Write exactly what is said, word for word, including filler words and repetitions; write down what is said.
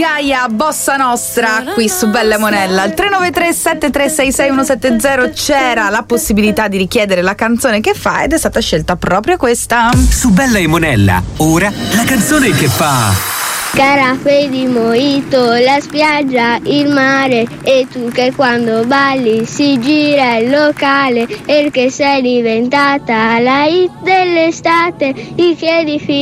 Gaia Bossa Nostra qui su Bella e Monella. Al tre nove tre sette tre sei sei uno sette zero c'era la possibilità di richiedere la canzone che fa ed è stata scelta proprio questa. Su Bella e Monella, ora la canzone che fa Carafe di mojito, la spiaggia, il mare e tu che quando balli si gira il locale perché sei diventata la hit dell'estate, i piedi fino